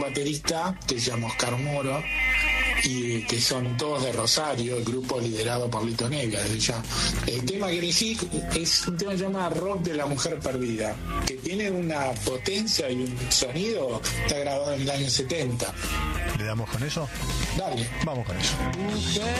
baterista que se llama Oscar Moro, y que son todos de Rosario, el grupo liderado por Lito Nevia desde ya. El tema que elegí es un tema llamado Rock de la Mujer Perdida, que tiene una potencia y un sonido, está grabado en el año 70. ¿Le damos con eso? Dale. Vamos con eso. Mujer